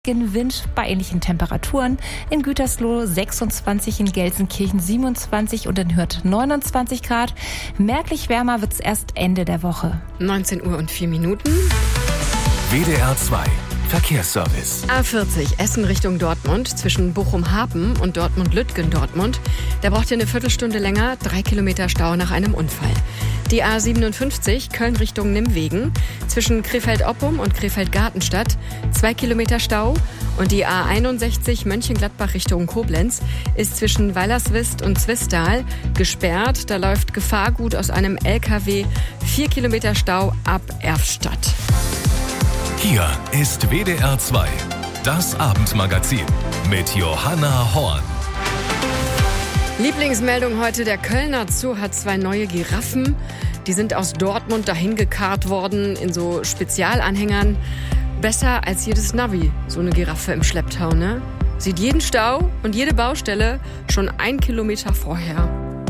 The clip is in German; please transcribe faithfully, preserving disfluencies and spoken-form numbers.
Wind bei ähnlichen Temperaturen. In Gütersloh sechsundzwanzig, in Gelsenkirchen siebenundzwanzig und in Hürth neunundzwanzig Grad. Merklich wärmer wird's erst Ende der Woche. neunzehn Uhr und vier Minuten. W D R zwei Verkehrsservice. A vierzig Essen Richtung Dortmund zwischen Bochum-Hapen und Dortmund-Lütgen-Dortmund. Da braucht ihr eine Viertelstunde länger, drei Kilometer Stau nach einem Unfall. Die A siebenundfünfzig Köln Richtung Nimwegen zwischen Krefeld-Oppum und Krefeld-Gartenstadt, zwei Kilometer Stau. Und die A einundsechzig Mönchengladbach Richtung Koblenz ist zwischen Weilerswist und Zwistal gesperrt. Da läuft Gefahrgut aus einem L K W, vier Kilometer Stau ab Erfstadt. Hier ist W D R zwei, das Abendmagazin mit Johanna Horn. Lieblingsmeldung heute, der Kölner Zoo hat zwei neue Giraffen. Die sind aus Dortmund dahin gekarrt worden in so Spezialanhängern. Besser als jedes Navi, so eine Giraffe im Schlepptau, ne? Sieht jeden Stau und jede Baustelle schon ein Kilometer vorher.